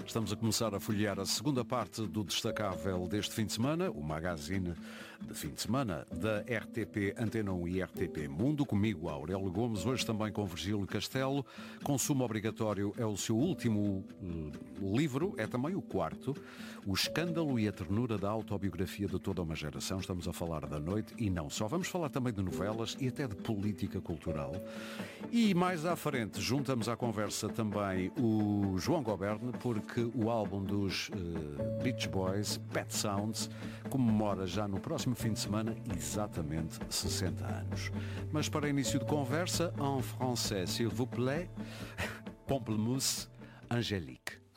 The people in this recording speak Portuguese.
Estamos a começar a folhear a segunda parte do destacável deste fim de semana, o magazine de fim de semana da RTP Antena 1 e RTP Mundo. Comigo, Aurélio Gomes, hoje também com Virgílio Castelo. Consumo Obrigatório é o seu último livro, é também o quarto. O escândalo e a ternura da autobiografia de toda uma geração. Estamos a falar da noite e não só. Vamos falar também de novelas e até de política cultural. E mais à frente juntamos à conversa também o João Goberne, porque o álbum dos Beach Boys, Pet Sounds, comemora já no próximo fim de semana exatamente 60 anos. Mas para início de conversa, en français, s'il vous plaît, Pamplemousse Angélique.